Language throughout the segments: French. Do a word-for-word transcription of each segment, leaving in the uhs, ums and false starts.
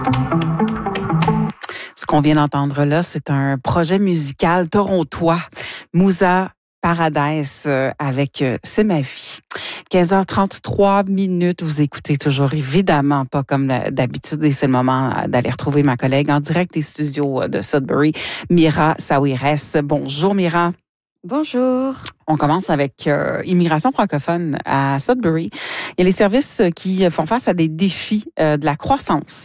Ce qu'on vient d'entendre là, c'est un projet musical torontois, Mousa Paradise euh, avec euh, C'est ma vie. quinze heures trente-trois minutes, vous écoutez toujours évidemment pas comme d'habitude et c'est le moment d'aller retrouver ma collègue en direct des studios de Sudbury, Mira Sawiris. Bonjour Mira. Bonjour. On commence avec euh, Immigration francophone à Sudbury. Il y a les services qui font face à des défis euh, de la croissance.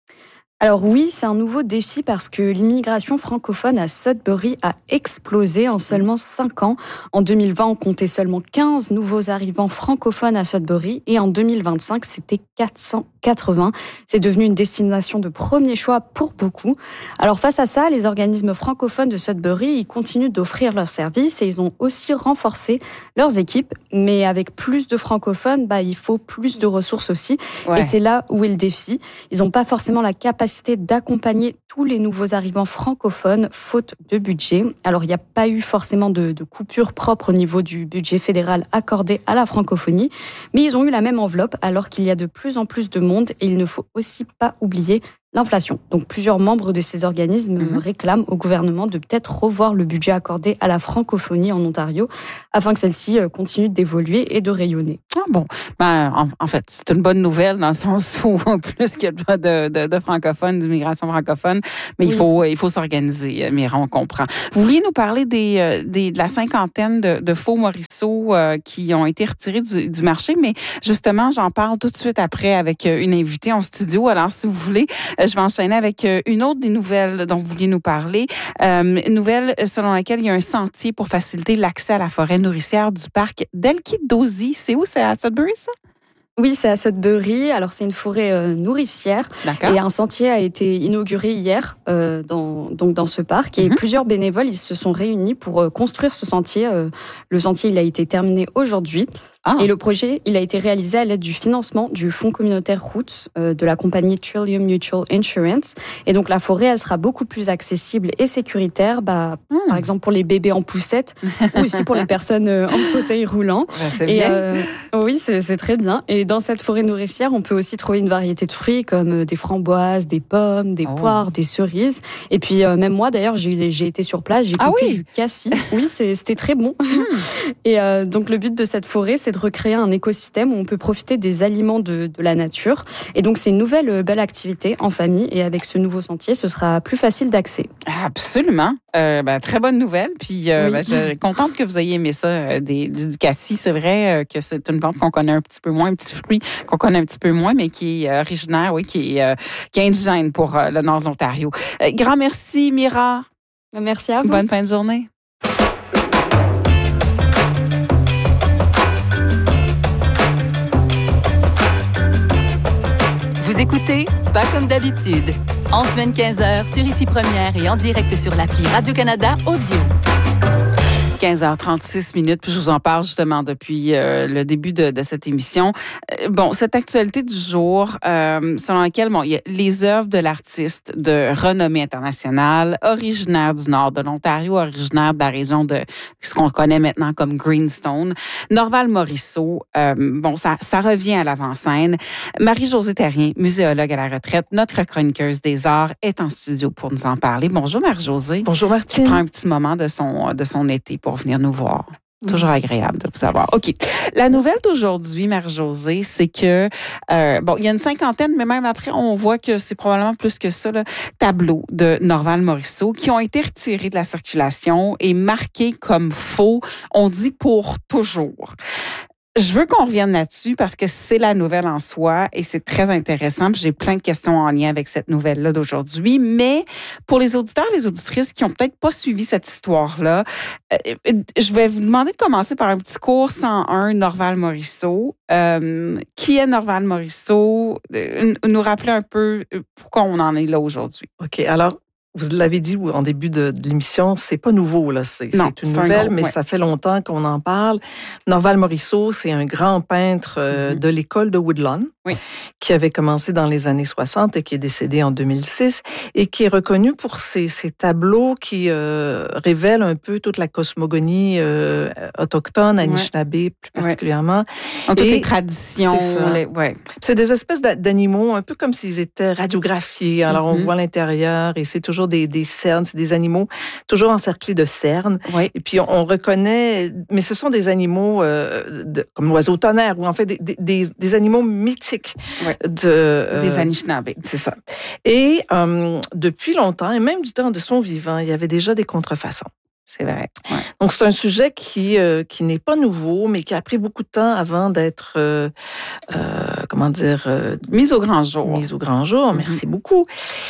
Alors oui, c'est un nouveau défi parce que l'immigration francophone à Sudbury a explosé en seulement cinq ans. En deux mille vingt, on comptait seulement quinze nouveaux arrivants francophones à Sudbury et en deux mille vingt-cinq, c'était quatre cent quatre-vingts. C'est devenu une destination de premier choix pour beaucoup. Alors face à ça, les organismes francophones de Sudbury, ils continuent d'offrir leurs services et ils ont aussi renforcé leurs équipes. Mais avec plus de francophones, bah, il faut plus de ressources aussi. Ouais. Et c'est là où est le défi. Ils n'ont pas forcément la capacité d'accompagner tous les nouveaux arrivants francophones, faute de budget. Alors, il n'y a pas eu forcément de, de coupure propre au niveau du budget fédéral accordé à la francophonie, mais ils ont eu la même enveloppe alors qu'il y a de plus en plus de monde et il ne faut aussi pas oublier l'inflation. Donc, plusieurs membres de ces organismes mmh. réclament au gouvernement de peut-être revoir le budget accordé à la francophonie en Ontario afin que celle-ci continue d'évoluer et de rayonner. Ah bon, ben, en, en fait, c'est une bonne nouvelle dans le sens où plus qu'il y a de, de, de francophones, d'immigration francophone, mais oui. il faut, il faut s'organiser, Mira, on comprend. Vous vouliez nous parler des, des, de la cinquantaine de, de faux Morisseau euh, qui ont été retirés du, du marché, mais justement, j'en parle tout de suite après avec une invitée en studio. Alors, si vous voulez, je vais enchaîner avec une autre des nouvelles dont vous vouliez nous parler. Euh, une nouvelle selon laquelle il y a un sentier pour faciliter l'accès à la forêt nourricière du parc d'Elkidozi. C'est où? C'est à Sudbury, ça? Oui, c'est à Sudbury. Alors, c'est une forêt euh, nourricière. D'accord. Et un sentier a été inauguré hier euh, dans, donc dans ce parc. Et mm-hmm. plusieurs bénévoles ils se sont réunis pour euh, construire ce sentier. Euh, le sentier il a été terminé aujourd'hui. Ah. Et le projet, il a été réalisé à l'aide du financement du Fonds communautaire Roots euh, de la compagnie Trillium Mutual Insurance. Et donc, la forêt, elle sera beaucoup plus accessible et sécuritaire, bah, mm. par exemple pour les bébés en poussette ou aussi pour les personnes euh, en fauteuil roulant. Ben, c'est et, bien. Euh, oui, c'est, c'est très bien. Et dans cette forêt nourricière, on peut aussi trouver une variété de fruits comme des framboises, des pommes, des oh. poires, des cerises. Et puis, euh, même moi, d'ailleurs, j'ai, j'ai été sur place, j'ai ah goûté oui? du cassis. Oui, c'est, c'était très bon. Mm. Et euh, donc, le but de cette forêt, c'est de recréer un écosystème où on peut profiter des aliments de, de la nature. Et donc, c'est une nouvelle belle activité en famille. Et avec ce nouveau sentier, ce sera plus facile d'accès. Absolument. Euh, ben, très bonne nouvelle. Puis, euh, oui. ben, je suis contente que vous ayez aimé ça, euh, des, du cassis. C'est vrai euh, que c'est une plante qu'on connaît un petit peu moins, un petit fruit qu'on connaît un petit peu moins, mais qui est euh, originaire, oui, qui est, euh, qui est indigène pour euh, le nord de l'Ontario. Euh, grand merci, Mira. Merci à vous. Bonne fin de journée. Vous écoutez Pas comme d'habitude. En semaine quinze heures sur Ici Première et en direct sur l'appli Radio-Canada Audio. quinze heures trente-six minutes, puis je vous en parle justement depuis euh, le début de, de cette émission. Euh, bon, cette actualité du jour, euh, selon laquelle bon, il y a les œuvres de l'artiste de renommée internationale, originaire du nord de l'Ontario, originaire de la région de ce qu'on connaît maintenant comme Greenstone, Norval Morisseau. Euh, bon, ça, ça revient à l'avant-scène. Marie-Josée Terrien, muséologue à la retraite, notre chroniqueuse des arts, est en studio pour nous en parler. Bonjour Marie-Josée. Bonjour Martine. Qui prend un petit moment de son, de son été pour venir nous voir. Toujours agréable de vous avoir. OK. La nouvelle d'aujourd'hui, Marie-Josée, c'est que, euh, bon, il y a une cinquantaine, mais même après, on voit que c'est probablement plus que ça, là, tableaux de Norval Morisseau qui ont été retirés de la circulation et marqués comme faux, on dit pour toujours. Je veux qu'on revienne là-dessus parce que c'est la nouvelle en soi et c'est très intéressant. Puis j'ai plein de questions en lien avec cette nouvelle-là d'aujourd'hui. Mais pour les auditeurs et les auditrices qui ont peut-être pas suivi cette histoire-là, euh, je vais vous demander de commencer par un petit cours cent un Norval Morisseau. Euh, qui est Norval Morisseau? Euh, nous rappeler un peu pourquoi on en est là aujourd'hui. OK. Alors, vous l'avez dit en début de, de l'émission, c'est pas nouveau, là. C'est, non, c'est une c'est nouvelle, gros, mais ouais. ça fait longtemps qu'on en parle. Norval Morisseau, c'est un grand peintre euh, mm-hmm. de l'école de Woodlawn. Oui. qui avait commencé dans les années soixante et qui est décédé en deux mille six et qui est reconnu pour ses, ses tableaux qui euh, révèlent un peu toute la cosmogonie euh, autochtone, Anishinaabe plus particulièrement. Ouais. Donc, toutes et les traditions. C'est, les, ouais. c'est des espèces d'animaux, un peu comme s'ils étaient radiographiés. Alors, mm-hmm. on voit l'intérieur et c'est toujours des, des cernes, c'est des animaux toujours encerclés de cernes. Oui. Et puis, on, on reconnaît, mais ce sont des animaux euh, de, comme l'oiseau tonnerre ou en fait des, des, des animaux mythiques oui. de... Euh, des Anishinaabe. C'est ça. Et euh, depuis longtemps, et même du temps de son vivant, il y avait déjà des contrefaçons. C'est vrai. Ouais. Donc, c'est un sujet qui, euh, qui n'est pas nouveau, mais qui a pris beaucoup de temps avant d'être, euh, euh, comment dire... Euh, mis au grand jour. Mis au grand jour, mm-hmm. Merci beaucoup.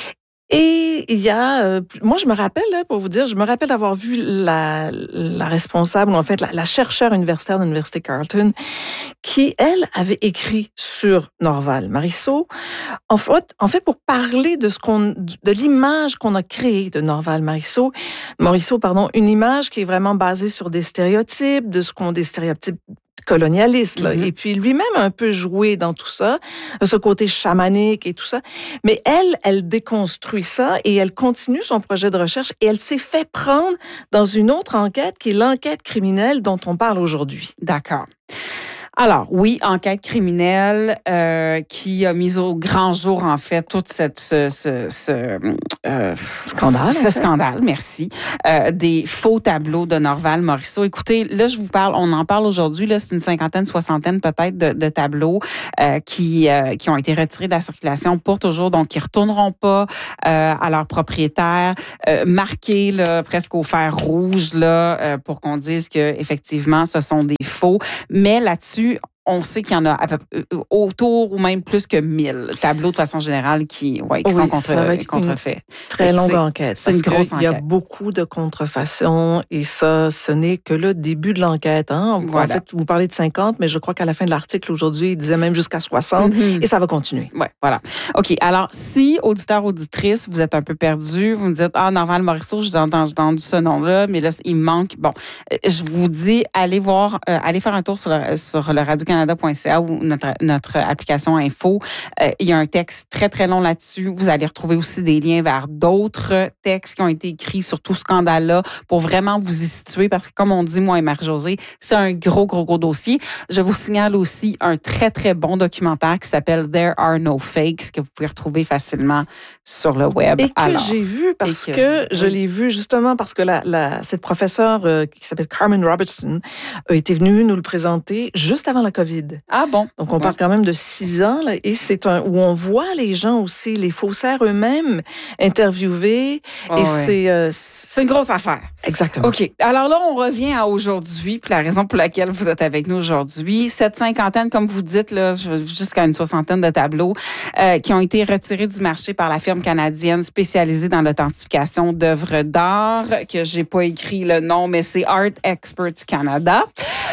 Et il y a, euh, moi je me rappelle, là, pour vous dire, je me rappelle d'avoir vu la, la responsable, ou en fait la, la chercheure universitaire de l'Université Carleton, qui, elle, avait écrit sur Norval Morisseau, en fait, en fait pour parler de ce qu'on, de l'image qu'on a créée de Norval Morisseau, Morisseau, pardon, une image qui est vraiment basée sur des stéréotypes, de ce qu'on des stéréotypes colonialiste, là. Mm-hmm. Et puis lui-même a un peu joué dans tout ça, ce côté chamanique et tout ça. Mais elle, elle déconstruit ça et elle continue son projet de recherche et elle s'est fait prendre dans une autre enquête qui est l'enquête criminelle dont on parle aujourd'hui. D'accord. Alors, oui, enquête criminelle euh, qui a mis au grand jour, en fait, tout cette, ce, ce, ce euh, scandale. Ce scandale, merci, euh, des faux tableaux de Norval Morisseau. Écoutez, là, je vous parle, on en parle aujourd'hui, là, c'est une cinquantaine, soixantaine peut-être de, de tableaux euh, qui, euh, qui ont été retirés de la circulation pour toujours, donc qui ne retourneront pas euh, à leur propriétaire, euh, marqués là, presque au fer rouge là, euh, pour qu'on dise que effectivement, ce sont des faux. Mais là-dessus, on sait qu'il y en a à peu, autour ou même plus que mille tableaux de façon générale qui, ouais, qui oui, sont contre, ça va être contrefaits. Très longue enquête. C'est une grosse enquête. Il y a beaucoup de contrefaçons et ça, ce n'est que le début de l'enquête. Hein. Voilà. En fait, vous parlez de cinquante, mais je crois qu'à la fin de l'article aujourd'hui, il disait même jusqu'à soixante mm-hmm. et ça va continuer. Oui, voilà. OK. Alors, si, auditeur, auditrice, vous êtes un peu perdu, vous me dites, ah, Norval Morisseau, j'ai entendu ce nom-là, mais là, il me manque. Bon, je vous dis, allez voir, euh, allez faire un tour sur le, sur le radio canada point c a ou notre, notre application info. Euh, il y a un texte très, très long là-dessus. Vous allez retrouver aussi des liens vers d'autres textes qui ont été écrits sur tout ce scandale-là pour vraiment vous y situer parce que, comme on dit, moi et Marie-Josée, c'est un gros, gros, gros dossier. Je vous signale aussi un très, très bon documentaire qui s'appelle There Are No Fakes que vous pouvez retrouver facilement sur le web. Et que Alors, j'ai vu parce que, que je l'ai vu justement parce que la, la, cette professeure euh, qui s'appelle Carmen Robertson a été venue nous le présenter juste avant la COVID. Ah bon? Donc, on parle ouais. quand même de six ans, là, et c'est un, où on voit les gens aussi, les faussaires eux-mêmes, interviewés, oh, et ouais. c'est... Euh, c'est une grosse affaire. Exactement. OK. Alors là, on revient à aujourd'hui, puis la raison pour laquelle vous êtes avec nous aujourd'hui, cette cinquantaine, comme vous dites, là, jusqu'à une soixantaine de tableaux euh, qui ont été retirés du marché par la firme canadienne spécialisée dans l'authentification d'œuvres d'art, que j'ai pas écrit le nom, mais c'est Art Experts Canada.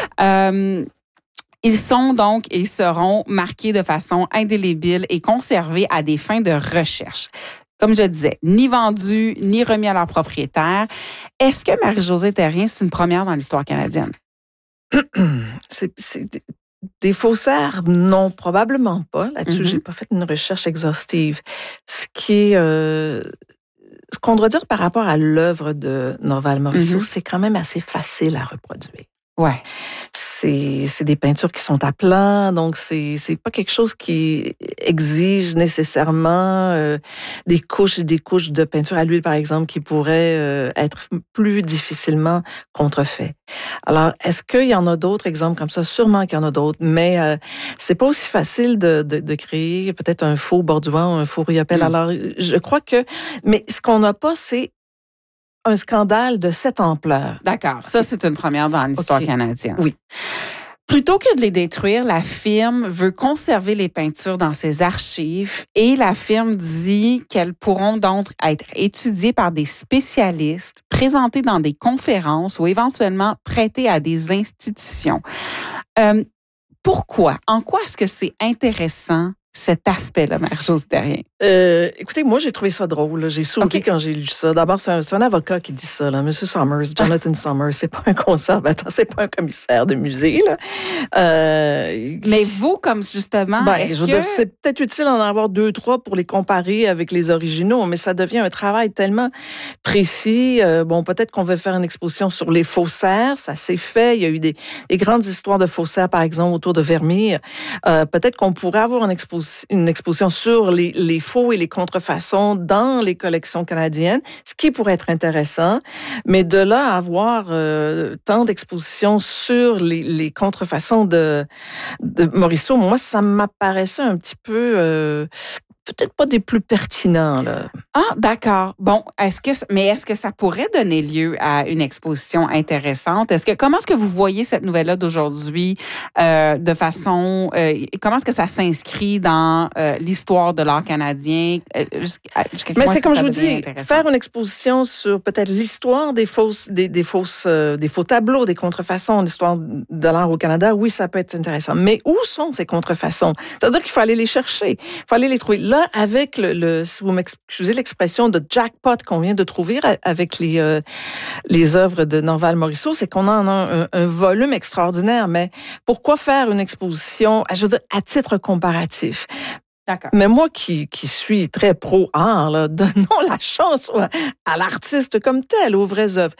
Euh, Ils sont donc et seront marqués de façon indélébile et conservés à des fins de recherche. Comme je disais, ni vendus, ni remis à leur propriétaire. Est-ce que Marie-Josée Therrien, c'est une première dans l'histoire canadienne? c'est, c'est des faussaires, non, probablement pas. Là-dessus, mm-hmm. j'ai pas fait une recherche exhaustive. Ce qui est... Euh, ce qu'on doit dire par rapport à l'œuvre de Norval Morisseau, mm-hmm. c'est quand même assez facile à reproduire. Ouais. C'est, c'est des peintures qui sont à plat, donc c'est, c'est pas quelque chose qui exige nécessairement euh, des couches et des couches de peinture à l'huile, par exemple, qui pourraient euh, être plus difficilement contrefaits. Alors, est-ce qu'il y en a d'autres exemples comme ça? Sûrement qu'il y en a d'autres, mais euh, c'est pas aussi facile de, de, de créer peut-être un faux Bordouan ou un faux Riopelle. Mm. Alors, je crois que... Mais ce qu'on n'a pas, c'est un scandale de cette ampleur. D'accord. Okay. Ça, c'est une première dans l'histoire okay. canadienne. Oui. Plutôt que de les détruire, la firme veut conserver les peintures dans ses archives et la firme dit qu'elles pourront donc être étudiées par des spécialistes, présentées dans des conférences ou éventuellement prêtées à des institutions. Euh, pourquoi? En quoi est-ce que c'est intéressant cet aspect-là, Marie-Josée Therrien? Euh, écoutez, moi, j'ai trouvé ça drôle. Là. J'ai souri Okay. quand j'ai lu ça. D'abord, c'est un, c'est un avocat qui dit ça, là. M. Summers, Jonathan Summers. C'est pas un conservateur, c'est pas un commissaire de musée, là. Euh, Mais vous, comme justement, ben, est-ce je veux que... dire, c'est peut-être utile d'en avoir deux, trois pour les comparer avec les originaux, mais ça devient un travail tellement précis. Euh, bon, peut-être qu'on veut faire une exposition sur les faussaires. Ça s'est fait. Il y a eu des, des grandes histoires de faussaires, par exemple, autour de Vermeer. Euh, peut-être qu'on pourrait avoir une, expo- une exposition sur les, les faux et les contrefaçons dans les collections canadiennes, ce qui pourrait être intéressant. Mais de là à avoir euh, tant d'expositions sur les, les contrefaçons de, de Morisseau, moi, ça m'apparaissait un petit peu... Euh, peut-être pas des plus pertinents, là. Ah, d'accord. Bon, est-ce que, mais est-ce que ça pourrait donner lieu à une exposition intéressante? Est-ce que, comment est-ce que vous voyez cette nouvelle-là d'aujourd'hui euh, de façon, euh, comment est-ce que ça s'inscrit dans euh, l'histoire de l'art canadien? Euh, jusqu'à, jusqu'à Mais point c'est est-ce que comme ça je vous devient dis, intéressant? faire une exposition sur peut-être l'histoire des fausses, des, des fausses, euh, des faux tableaux, des contrefaçons, l'histoire de l'art au Canada, oui, ça peut être intéressant. Mais où sont ces contrefaçons? C'est-à-dire qu'il faut aller les chercher, il faut aller les trouver. Là, avec le, le si vous m'excusez l'expression de jackpot qu'on vient de trouver avec les euh, les œuvres de Norval Morisseau, c'est qu'on en a un, un volume extraordinaire. Mais pourquoi faire une exposition, je veux dire, à titre comparatif? D'accord. Mais moi qui, qui suis très pro-art, là, donnons la chance à, à l'artiste comme tel, aux vraies œuvres.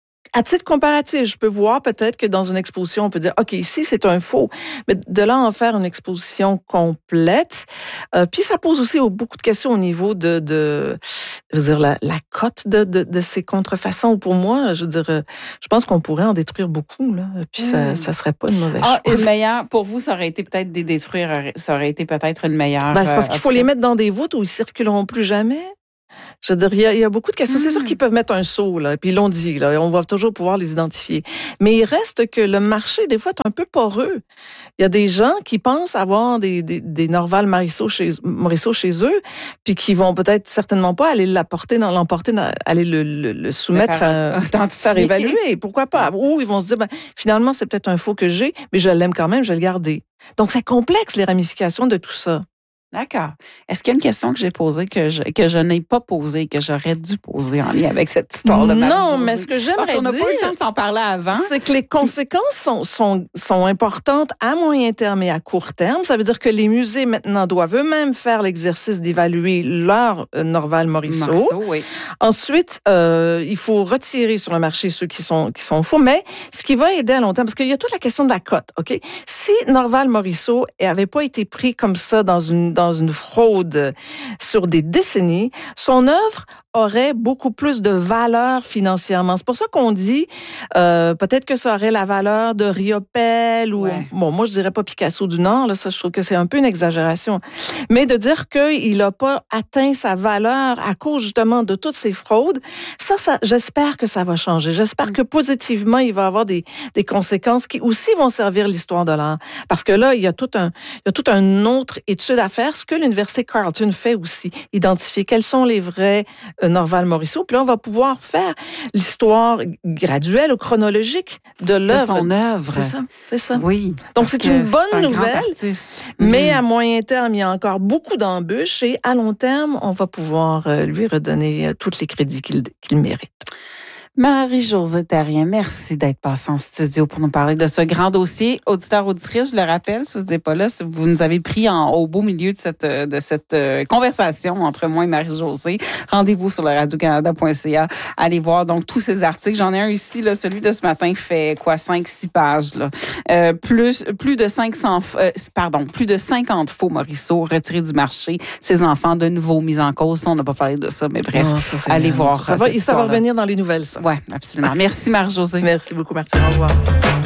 À titre comparatif, je peux voir peut-être que dans une exposition, on peut dire, OK, ici, c'est un faux. Mais de là en faire une exposition complète. Euh, puis ça pose aussi beaucoup de questions au niveau de, de je veux dire, la, la cote de, de, de ces contrefaçons. Pour moi, je veux dire, je pense qu'on pourrait en détruire beaucoup, là. Puis mm. ça, ça serait pas une mauvaise ah, chose. Une meilleure, pour vous, ça aurait été peut-être des détruire, ça aurait été peut-être une meilleure. Ben, c'est parce qu'il faut option. les mettre dans des voûtes où ils circuleront plus jamais. Je veux dire, il y a, il y a beaucoup de questions. Mmh. C'est sûr qu'ils peuvent mettre un sceau, là, puis ils l'ont dit, là, on va toujours pouvoir les identifier. Mais il reste que le marché, des fois, est un peu poreux. Il y a des gens qui pensent avoir des, des, des Norval Morisseau chez, Morisseau chez eux, puis qui vont peut-être certainement pas aller l'apporter, dans, l'emporter, dans, aller le, le, le soumettre, le faire, à, à faire évaluer. Pourquoi pas? Ou ils vont se dire, ben, finalement, c'est peut-être un faux que j'ai, mais je l'aime quand même, je vais le garder. Donc, c'est complexe, les ramifications de tout ça. D'accord. Est-ce qu'il y a une question que j'ai posée que je, que je n'ai pas posée, que j'aurais dû poser en lien avec cette histoire de Marie-Josée? Non, mais ce que j'aimerais dire... On n'a pas eu le temps de s'en parler avant. C'est que les conséquences sont, sont, sont importantes à moyen terme et à court terme. Ça veut dire que les musées, maintenant, doivent eux-mêmes faire l'exercice d'évaluer leur euh, Norval Morisseau. Morisseau, oui. Ensuite, euh, il faut retirer sur le marché ceux qui sont, qui sont faux. Mais ce qui va aider à long terme, parce qu'il y a toute la question de la cote, OK? Si Norval Morisseau n'avait pas été pris comme ça dans une dans une fraude sur des décennies, son œuvre aurait beaucoup plus de valeur financièrement. C'est pour ça qu'on dit euh, peut-être que ça aurait la valeur de Riopelle ou ouais. bon, moi je dirais pas Picasso du Nord, là, ça je trouve que c'est un peu une exagération, mais de dire qu'il a pas atteint sa valeur à cause justement de toutes ces fraudes, ça, ça j'espère que ça va changer. J'espère que positivement il va avoir des des conséquences qui aussi vont servir l'histoire de l'art, parce que là il y a tout un il y a tout un autre étude à faire, ce que l'université Carleton fait aussi, identifier quels sont les vrais euh, Norval Morisseau. Puis là, on va pouvoir faire l'histoire graduelle ou chronologique de l'œuvre. De son œuvre. C'est ça, c'est ça. Oui. Donc, c'est une bonne c'est nouvelle, mais mmh. à moyen terme, il y a encore beaucoup d'embûches et à long terme, on va pouvoir euh, lui redonner euh, tous les crédits qu'il, qu'il mérite. Marie-Josée Therrien, merci d'être passée en studio pour nous parler de ce grand dossier. Auditeurs, auditrices, je le rappelle, si vous n'êtes pas là, vous nous avez pris en, au beau milieu de cette, de cette conversation entre moi et Marie-Josée. Rendez-vous sur le radio canada point c a. Allez voir donc tous ces articles. J'en ai un ici, là, celui de ce matin fait quoi, cinq six pages. Là. Euh, plus, plus de cinq cents, euh, pardon, plus de cinquante faux Morisseau retirés du marché. Ces enfants de nouveau mis en cause. On n'a pas parlé de ça, mais bref, oh, ça, allez bien. voir. Ça va, ça va revenir dans les nouvelles, ça. Oui, absolument. Merci, Marie-Josée. Merci beaucoup, Martine. Au revoir.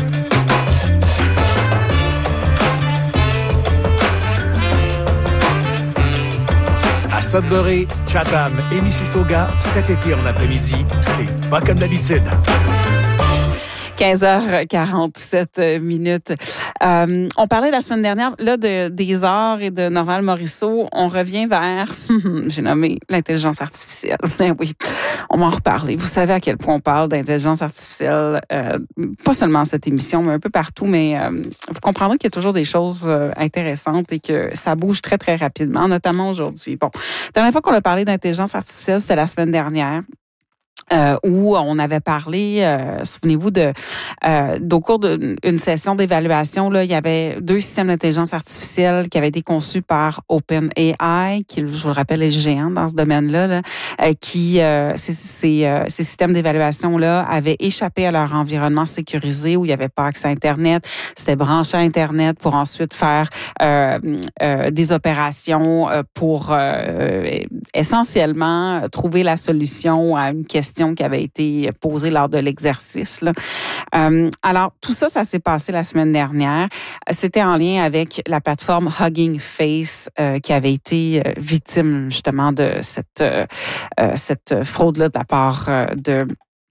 À Sudbury, Chatham et Mississauga, cet été en après-midi, c'est pas comme d'habitude. quinze heures quarante-sept minutes. Euh, on parlait la semaine dernière là de des arts et de Norval Morisseau. On revient vers, j'ai nommé l'intelligence artificielle. Ben oui, on va en reparler. Vous savez à quel point on parle d'intelligence artificielle, euh, pas seulement à cette émission, mais un peu partout. Mais euh, vous comprendrez qu'il y a toujours des choses euh, intéressantes et que ça bouge très très rapidement, notamment aujourd'hui. Bon, la dernière fois qu'on a parlé d'intelligence artificielle, c'était la semaine dernière. Euh, où on avait parlé, euh, souvenez-vous, de euh, au cours d'une session d'évaluation, là, il y avait deux systèmes d'intelligence artificielle qui avaient été conçus par OpenAI, qui, je vous le rappelle, est géant dans ce domaine-là, là, euh, qui, euh, ces, ces, euh, ces systèmes d'évaluation-là avaient échappé à leur environnement sécurisé où il n'y avait pas accès à Internet. C'était branché à Internet pour ensuite faire euh, euh, des opérations pour euh, essentiellement trouver la solution à une question qui avait été posée lors de l'exercice. Là. Euh, alors, tout ça, ça s'est passé la semaine dernière. C'était en lien avec la plateforme Hugging Face euh, qui avait été victime justement de cette, euh, cette fraude-là de la part euh, de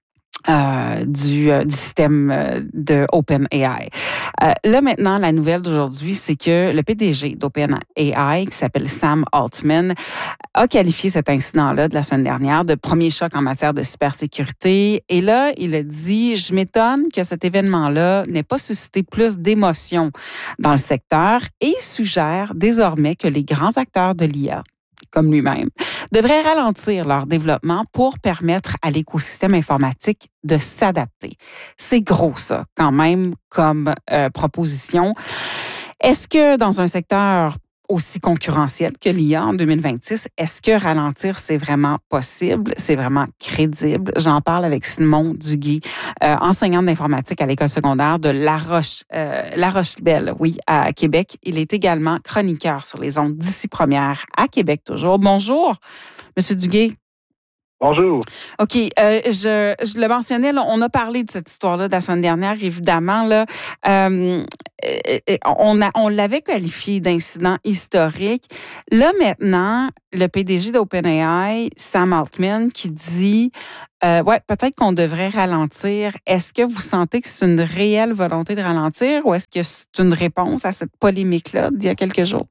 Euh, du, euh, du système euh, de OpenAI. Euh, là, maintenant, la nouvelle d'aujourd'hui, c'est que le P D G d'OpenAI, qui s'appelle Sam Altman, a qualifié cet incident-là de la semaine dernière de premier choc en matière de cybersécurité. Et là, il a dit, je m'étonne que cet événement-là n'ait pas suscité plus d'émotions dans le secteur et suggère désormais que les grands acteurs de l'I A, comme lui-même, devraient ralentir leur développement pour permettre à l'écosystème informatique de s'adapter. C'est gros, ça, quand même, comme euh, proposition. Est-ce que dans un secteur aussi concurrentiel que l'I A en deux mille vingt-six, est-ce que ralentir, c'est vraiment possible? C'est vraiment crédible? J'en parle avec Simon Duguay, euh, enseignant d'informatique à l'école secondaire de La Roche, euh, La Roche-Belle, oui, à Québec. Il est également chroniqueur sur les ondes d'Ici Première à Québec toujours. Bonjour, Monsieur Duguay. Bonjour. OK. Euh, je, je le mentionnais, là, on a parlé de cette histoire-là de la semaine dernière, évidemment. Là, euh, on, a, on l'avait qualifié d'incident historique. Là, maintenant, le P D G d'OpenAI, Sam Altman, qui dit euh, ouais, peut-être qu'on devrait ralentir. Est-ce que vous sentez que c'est une réelle volonté de ralentir ou est-ce que c'est une réponse à cette polémique-là d'il y a quelques jours?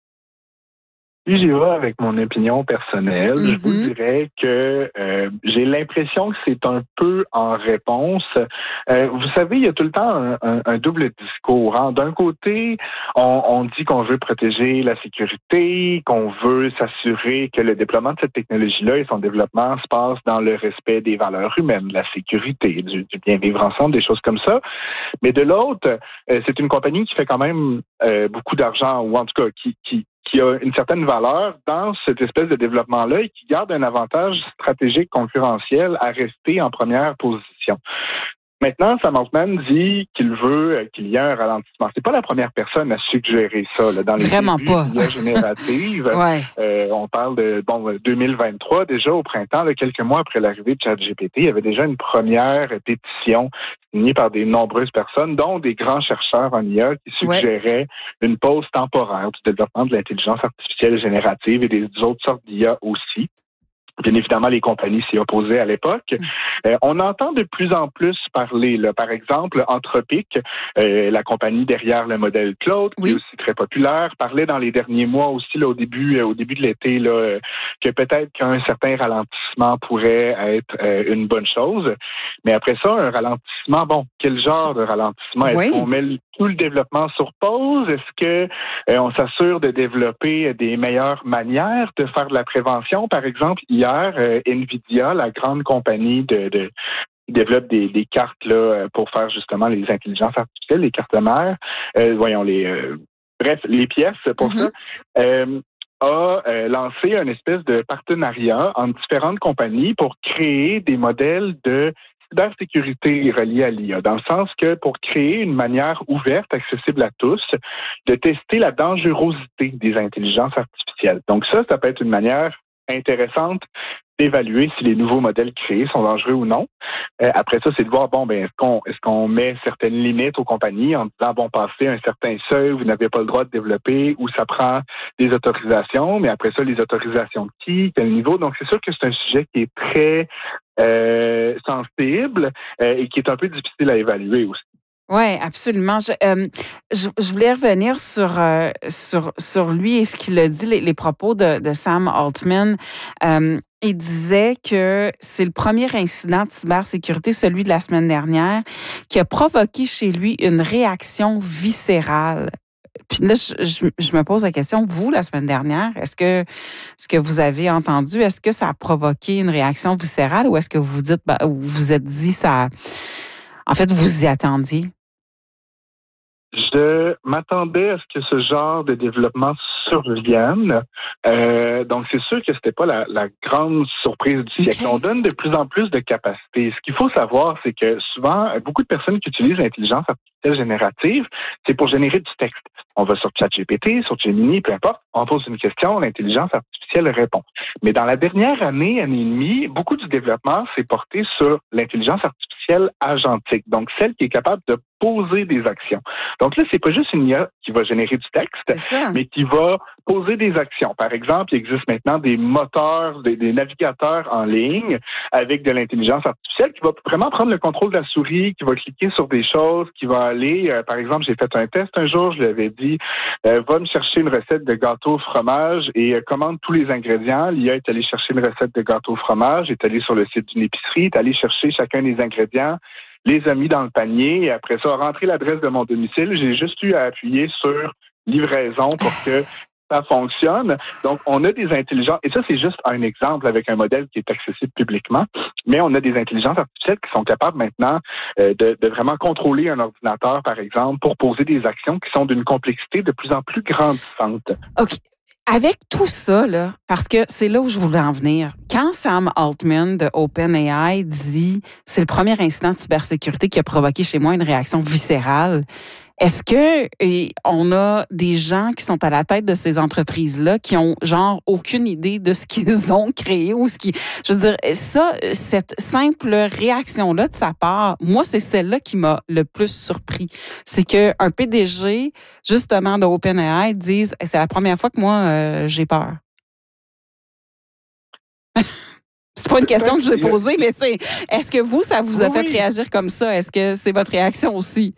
Si j'y vais avec mon opinion personnelle, mm-hmm. je vous dirais que euh, j'ai l'impression que c'est un peu en réponse. Euh, vous savez, il y a tout le temps un, un, un double discours. Hein. D'un côté, on, on dit qu'on veut protéger la sécurité, qu'on veut s'assurer que le déploiement de cette technologie-là et son développement se passe dans le respect des valeurs humaines, de la sécurité, du, du bien vivre ensemble, des choses comme ça. Mais de l'autre, euh, c'est une compagnie qui fait quand même euh, beaucoup d'argent, ou en tout cas qui, qui qui a une certaine valeur dans cette espèce de développement-là et qui garde un avantage stratégique concurrentiel à rester en première position. Maintenant, Sam Altman dit qu'il veut qu'il y ait un ralentissement. C'est pas la première personne à suggérer ça là, dans les Vraiment débuts pas. de l'I A générative. ouais. euh, on parle de bon deux mille vingt-trois, déjà au printemps, là, quelques mois après l'arrivée de ChatGPT, il y avait déjà une première pétition signée par des nombreuses personnes, dont des grands chercheurs en I A qui suggéraient ouais. une pause temporaire du développement de l'intelligence artificielle générative et des autres sortes d'I A aussi. Bien évidemment, les compagnies s'y opposaient à l'époque. Euh, on entend de plus en plus parler, là, par exemple, Anthropic, euh, la compagnie derrière le modèle Claude, oui. qui est aussi très populaire, parlait dans les derniers mois aussi, là, au début, euh, au début de l'été, là, euh, que peut-être qu'un certain ralentissement pourrait être euh, une bonne chose. Mais après ça, un ralentissement, bon, quel genre de ralentissement? Est-ce oui. qu'on met le, tout le développement sur pause? Est-ce que euh, on s'assure de développer des meilleures manières de faire de la prévention? Par exemple, hier, euh, NVIDIA, la grande compagnie de, de qui développe des, des cartes là pour faire justement les intelligences artificielles, les cartes mères, euh, voyons les, euh, bref, les pièces pour mm-hmm. ça. Euh, a euh, lancé une espèce de partenariat entre différentes compagnies pour créer des modèles de cybersécurité reliée à l'I A, dans le sens que pour créer une manière ouverte, accessible à tous, de tester la dangerosité des intelligences artificielles. Donc ça, ça peut être une manière intéressante d'évaluer si les nouveaux modèles créés sont dangereux ou non. Euh, après ça, c'est de voir, bon, ben, est-ce qu'on, est-ce qu'on met certaines limites aux compagnies en disant, bon, passez un certain seuil, vous n'avez pas le droit de développer, ou ça prend des autorisations, mais après ça, les autorisations de qui, quel niveau. Donc, c'est sûr que c'est un sujet qui est très euh, sensible euh, et qui est un peu difficile à évaluer aussi. Oui, absolument. Je, euh, je, je voulais revenir sur, euh, sur, sur lui et ce qu'il a dit, les, les propos de, de Sam Altman. Euh, il disait que c'est le premier incident de cybersécurité, celui de la semaine dernière, qui a provoqué chez lui une réaction viscérale. Puis là, je, je, je me pose la question, vous, la semaine dernière, est-ce que ce que vous avez entendu, est-ce que ça a provoqué une réaction viscérale ou est-ce que vous dites, ben, vous vous êtes dit, ça, en fait, vous y attendiez? Je m'attendais à ce que ce genre de développement survienne. Euh, donc, c'est sûr que c'était pas la, la grande surprise du siècle. Okay. On donne de plus en plus de capacités. Ce qu'il faut savoir, c'est que souvent, beaucoup de personnes qui utilisent l'intelligence artificielle générative, c'est pour générer du texte. On va sur ChatGPT, sur Gemini, peu importe. On pose une question, l'intelligence artificielle répond. Mais dans la dernière année, année et demie, beaucoup du développement s'est porté sur l'intelligence artificielle agentique. Donc, celle qui est capable de poser des actions. Donc là, c'est pas juste une I A qui va générer du texte, mais qui va poser des actions. Par exemple, il existe maintenant des moteurs, des, des navigateurs en ligne avec de l'intelligence artificielle qui va vraiment prendre le contrôle de la souris, qui va cliquer sur des choses, qui va aller, euh, par exemple, j'ai fait un test un jour, je lui avais dit, euh, va me chercher une recette de gâteau au fromage et euh, commande tous les ingrédients. L'I A est allée chercher une recette de gâteau au fromage, est allée sur le site d'une épicerie, est allée chercher chacun des ingrédients, les a mis dans le panier et après ça, a rentré l'adresse de mon domicile. J'ai juste eu à appuyer sur livraison pour que ça fonctionne. Donc, on a des intelligences, et ça, c'est juste un exemple avec un modèle qui est accessible publiquement, mais on a des intelligences artificielles qui sont capables maintenant euh, de, de vraiment contrôler un ordinateur, par exemple, pour poser des actions qui sont d'une complexité de plus en plus grandissante. OK. Avec tout ça, là, parce que c'est là où je voulais en venir. Quand Sam Altman de OpenAI dit « c'est le premier incident de cybersécurité qui a provoqué chez moi une réaction viscérale », est-ce que et on a des gens qui sont à la tête de ces entreprises-là qui ont genre aucune idée de ce qu'ils ont créé ou ce qui, je veux dire, ça, cette simple réaction-là de sa part, moi, c'est celle-là qui m'a le plus surpris. C'est que un P D G, justement, de OpenAI dise, c'est la première fois que moi, euh, j'ai peur. C'est pas une question que je vous ai posée, mais c'est, est-ce que vous, ça vous a oui. fait réagir comme ça? Est-ce que c'est votre réaction aussi?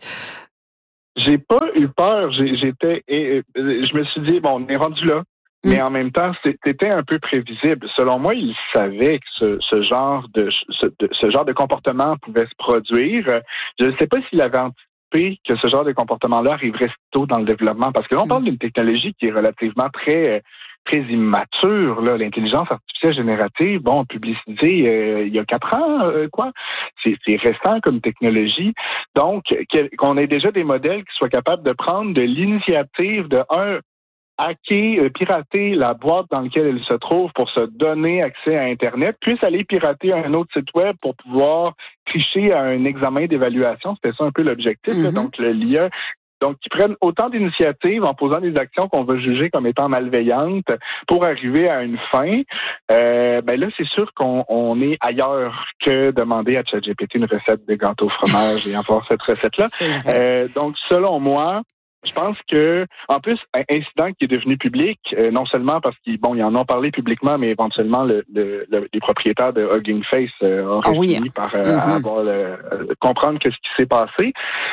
J'ai pas eu peur. J'ai, j'étais, et, je me suis dit, bon, on est rendu là. Mm. Mais en même temps, c'était un peu prévisible. Selon moi, il savait que ce, ce genre de ce, de, ce genre de comportement pouvait se produire. Je ne sais pas s'il avait anticipé que ce genre de comportement-là arriverait si tôt dans le développement, parce que là, on parle d'une technologie qui est relativement très très immature, là, l'intelligence artificielle générative, bon, publicisée euh, il y a quatre ans, euh, quoi. C'est, c'est récent comme technologie. Donc, qu'on ait déjà des modèles qui soient capables de prendre de l'initiative de un, hacker, euh, pirater la boîte dans laquelle elle se trouve pour se donner accès à Internet, puis aller pirater un autre site web pour pouvoir tricher à un examen d'évaluation. C'était ça un peu l'objectif. Mm-hmm. Là. Donc, le l'I A Donc, qui prennent autant d'initiatives en posant des actions qu'on va juger comme étant malveillantes pour arriver à une fin, euh, ben là, c'est sûr qu'on on est ailleurs que demander à ChatGPT une recette de gâteau au fromage et avoir cette recette-là. Euh, donc, selon moi, je pense que, en plus, un incident qui est devenu public, euh, non seulement parce qu'ils bon, ils en ont parlé publiquement, mais éventuellement, le, le, le, les propriétaires de Hugging Face euh, auraient ah oui. fini par euh, mm-hmm. avoir le, euh, comprendre ce qui s'est passé.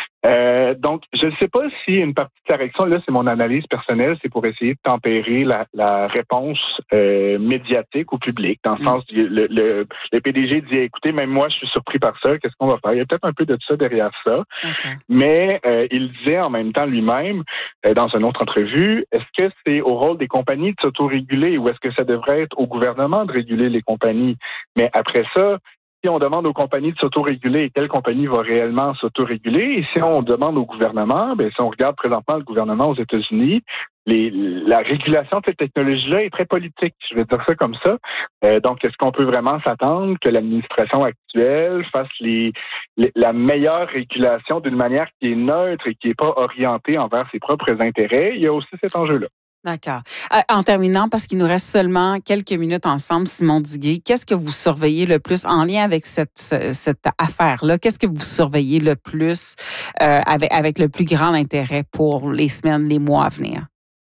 Euh, donc, je ne sais pas si une partie de la réaction, là, c'est mon analyse personnelle, c'est pour essayer de tempérer la, la réponse euh, médiatique au public, dans le mm. sens du le, le, le P D G dit, écoutez, même moi, je suis surpris par ça, qu'est-ce qu'on va faire? Il y a peut-être un peu de ça derrière ça, okay. mais euh, il disait en même temps lui-même, euh, dans une autre entrevue, est-ce que c'est au rôle des compagnies de s'autoréguler ou est-ce que ça devrait être au gouvernement de réguler les compagnies? Mais après ça, si on demande aux compagnies de s'autoréguler, quelle compagnie va réellement s'autoréguler? Et si on demande au gouvernement, ben si on regarde présentement le gouvernement aux États-Unis, les, la régulation de cette technologie-là est très politique, je vais dire ça comme ça. Euh, donc, est-ce qu'on peut vraiment s'attendre que l'administration actuelle fasse les, les, la meilleure régulation d'une manière qui est neutre et qui n'est pas orientée envers ses propres intérêts? Il y a aussi cet enjeu-là. D'accord. Euh, en terminant, parce qu'il nous reste seulement quelques minutes ensemble, Simon Duguay, qu'est-ce que vous surveillez le plus en lien avec cette, cette affaire-là? Qu'est-ce que vous surveillez le plus euh, avec, avec le plus grand intérêt pour les semaines, les mois à venir?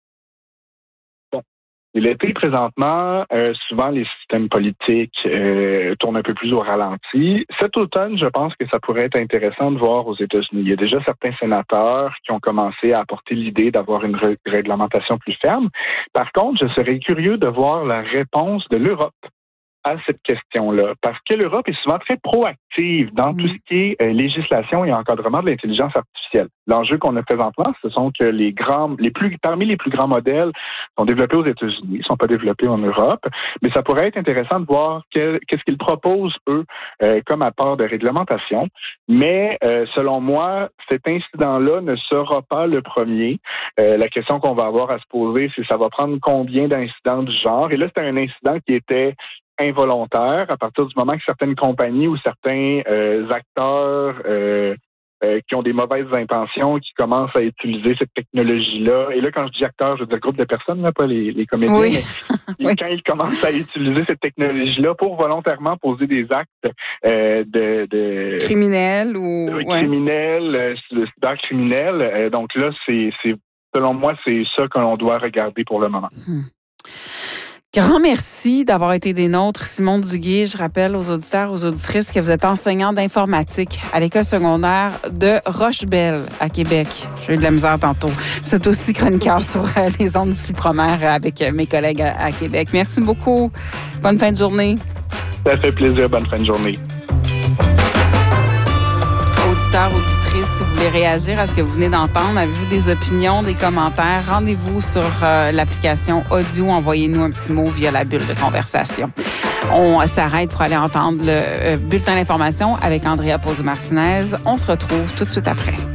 L'été, présentement, euh, souvent les systèmes politiques euh, tournent un peu plus au ralenti. Cet automne, je pense que ça pourrait être intéressant de voir aux États-Unis. Il y a déjà certains sénateurs qui ont commencé à apporter l'idée d'avoir une ré- réglementation plus ferme. Par contre, je serais curieux de voir la réponse de l'Europe à cette question-là, parce que l'Europe est souvent très proactive dans mmh. tout ce qui est euh, législation et encadrement de l'intelligence artificielle. L'enjeu qu'on a présentement, ce sont que les grands, les plus, parmi les plus grands modèles sont développés aux États-Unis, ne sont pas développés en Europe, mais ça pourrait être intéressant de voir que, qu'est-ce qu'ils proposent, eux, euh, comme apport de réglementation. Mais, euh, selon moi, cet incident-là ne sera pas le premier. Euh, la question qu'on va avoir à se poser, c'est ça va prendre combien d'incidents du genre? Et là, c'était un incident qui était involontaire à partir du moment que certaines compagnies ou certains euh, acteurs euh, euh, qui ont des mauvaises intentions, qui commencent à utiliser cette technologie-là. Et là, quand je dis acteurs, je veux dire groupe de personnes, là, pas les, les comédiens, oui. mais oui. Quand ils commencent à utiliser cette technologie-là pour volontairement poser des actes euh, de, de criminels ou de, ouais. criminels, euh, cybercriminels. Euh, donc là, c'est, c'est selon moi, c'est ça que l'on doit regarder pour le moment. Hmm. Grand merci d'avoir été des nôtres, Simon Duguay. Je rappelle aux auditeurs, aux auditrices que vous êtes enseignant d'informatique à l'école secondaire de Rochebelle à Québec. J'ai eu de la misère tantôt. Vous êtes aussi chroniqueur sur les ondes d'ici Promère avec mes collègues à Québec. Merci beaucoup. Bonne fin de journée. Ça fait plaisir. Bonne fin de journée. Auditeurs, auditrices, si vous voulez réagir à ce que vous venez d'entendre, avez-vous des opinions, des commentaires, rendez-vous sur euh, l'application audio, envoyez-nous un petit mot via la bulle de conversation. On s'arrête pour aller entendre le euh, bulletin d'information avec Andrea Pozzo-Martinez. On se retrouve tout de suite après.